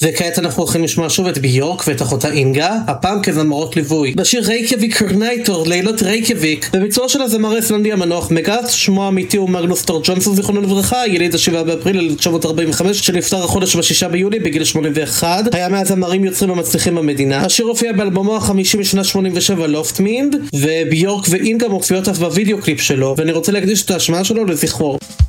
וכעת אנחנו הולכים לשמוע שוב את ביורק ואת אחותה אינגה, הפעם כזמרות ליווי. בשיר רייקייביק קרנייטור, לילות רייקייביק, בביצוע של הזמר האיסלנדי המנוח מגת, שמו האמיתי הוא מגנוס תור ג'ונסון זיכרונו לברכה, יליד 7 באפריל 1945, שנפטר החודש ב6 ביולי בגיל 81, היה מהזמרים יוצרים המצליחים במדינה. השיר הופיע באלבומו ה50 משנת 87 לופט מינד, וביורק ואינגה מופיעות אף בווידאו קליפ שלו, ואני רוצה להקדיש את ההשמעה שלו לזכרו.